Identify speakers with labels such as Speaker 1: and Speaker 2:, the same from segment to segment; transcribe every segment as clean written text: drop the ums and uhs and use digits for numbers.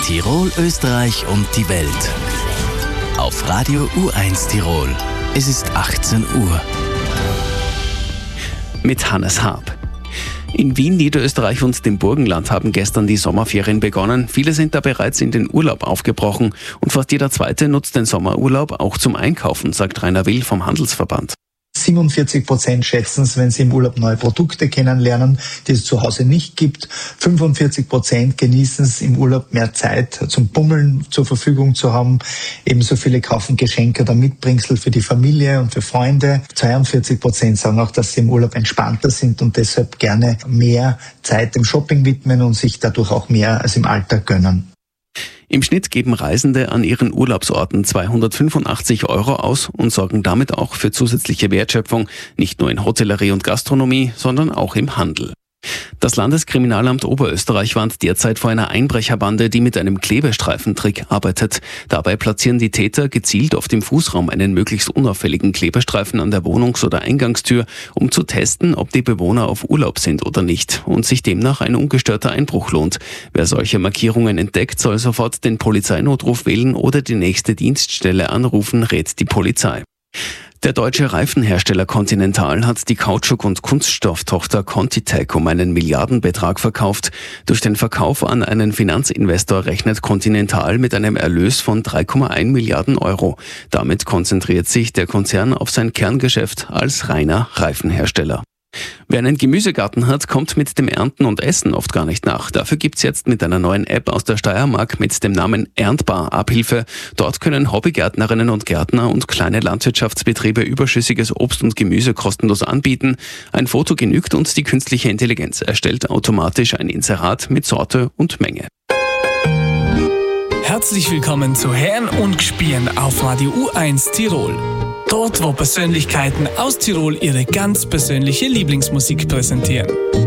Speaker 1: Tirol, Österreich und die Welt. Auf Radio U1 Tirol. Es ist 18 Uhr.
Speaker 2: Mit Hannes Haab. In Wien, Niederösterreich und dem Burgenland haben gestern die Sommerferien begonnen. Viele sind da bereits in den Urlaub aufgebrochen und fast jeder Zweite nutzt den Sommerurlaub auch zum Einkaufen, sagt Rainer Will vom Handelsverband.
Speaker 3: 47% schätzen es, wenn sie im Urlaub neue Produkte kennenlernen, die es zu Hause nicht gibt. 45% genießen es im Urlaub, mehr Zeit zum Bummeln zur Verfügung zu haben. Ebenso viele kaufen Geschenke oder Mitbringsel für die Familie und für Freunde. 42% sagen auch, dass sie im Urlaub entspannter sind und deshalb gerne mehr Zeit dem Shopping widmen und sich dadurch auch mehr als im Alltag gönnen.
Speaker 2: Im Schnitt geben Reisende an ihren Urlaubsorten 285 € aus und sorgen damit auch für zusätzliche Wertschöpfung, nicht nur in Hotellerie und Gastronomie, sondern auch im Handel. Das Landeskriminalamt Oberösterreich warnt derzeit vor einer Einbrecherbande, die mit einem Klebestreifentrick arbeitet. Dabei platzieren die Täter gezielt auf dem Fußraum einen möglichst unauffälligen Klebestreifen an der Wohnungs- oder Eingangstür, um zu testen, ob die Bewohner auf Urlaub sind oder nicht und sich demnach ein ungestörter Einbruch lohnt. Wer solche Markierungen entdeckt, soll sofort den Polizeinotruf wählen oder die nächste Dienststelle anrufen, rät die Polizei. Der deutsche Reifenhersteller Continental hat die Kautschuk- und Kunststofftochter ContiTech um einen Milliardenbetrag verkauft. Durch den Verkauf an einen Finanzinvestor rechnet Continental mit einem Erlös von 3,1 Milliarden €. Damit konzentriert sich der Konzern auf sein Kerngeschäft als reiner Reifenhersteller. Wer einen Gemüsegarten hat, kommt mit dem Ernten und Essen oft gar nicht nach. Dafür gibt's jetzt mit einer neuen App aus der Steiermark mit dem Namen Erntbar Abhilfe. Dort können Hobbygärtnerinnen und Gärtner und kleine Landwirtschaftsbetriebe überschüssiges Obst und Gemüse kostenlos anbieten. Ein Foto genügt und die künstliche Intelligenz erstellt automatisch ein Inserat mit Sorte und Menge.
Speaker 4: Herzlich willkommen zu Hören und Gspielen auf Radio U1 Tirol. Dort, wo Persönlichkeiten aus Tirol ihre ganz persönliche Lieblingsmusik präsentieren.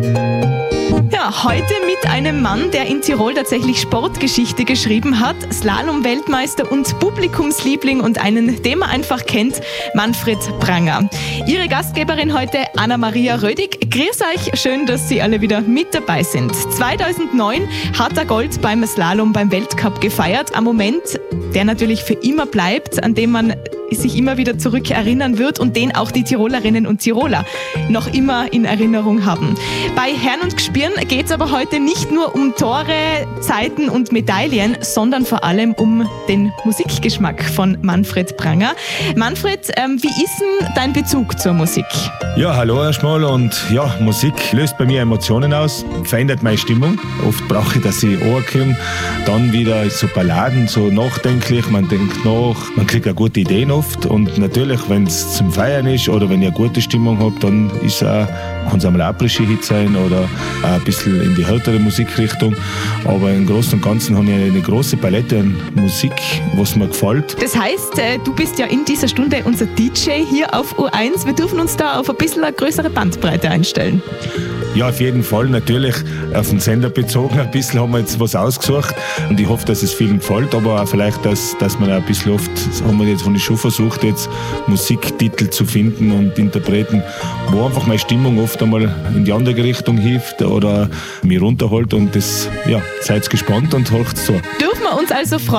Speaker 5: Ja, heute mit einem Mann, der in Tirol tatsächlich Sportgeschichte geschrieben hat, Slalom-Weltmeister und Publikumsliebling und einen, den man einfach kennt, Manfred Pranger. Ihre Gastgeberin heute, Anna-Maria Rödig. Grüß euch, schön, dass Sie alle wieder mit dabei sind. 2009 hat er Gold beim Slalom beim Weltcup gefeiert. Ein Moment, der natürlich für immer bleibt, an dem man sich immer wieder zurück erinnern wird und den auch die Tirolerinnen und Tiroler noch immer in Erinnerung haben. Bei Herren und Gspieren geht es aber heute nicht nur um Tore, Zeiten und Medaillen, sondern vor allem um den Musikgeschmack von Manfred Pranger. Manfred, wie ist denn dein Bezug zur Musik?
Speaker 6: Ja, hallo erstmal und ja, Musik löst bei mir Emotionen aus, verändert meine Stimmung. Oft brauche ich, dass ich ankomme, dann wieder so Balladen, so nachdenklich, man denkt nach, man kriegt eine gute Ideen oft und natürlich, wenn es zum Feiern ist oder wenn ich eine gute Stimmung habe, dann ist es auch, kann es einmal ein Hit sein oder ein bisschen in die härtere Musikrichtung, aber im Großen und Ganzen habe ich eine große Palette an Musik, was mir gefällt.
Speaker 5: Das heißt, du bist ja in dieser Stunde unser DJ hier auf U1. Wir dürfen uns da auf ein bisschen eine größere Bandbreite einstellen.
Speaker 6: Ja, auf jeden Fall, natürlich auf den Sender bezogen. Ein bisschen haben wir jetzt was ausgesucht und ich hoffe, dass es vielen gefällt, aber auch vielleicht, dass man auch ein bisschen oft, haben wir jetzt von schon versucht, jetzt Musiktitel zu finden und Interpreten, wo einfach meine Stimmung oft einmal in die andere Richtung hilft oder mich runterholt und das, ja, seid gespannt und horcht so.
Speaker 5: Dürfen wir uns also freuen?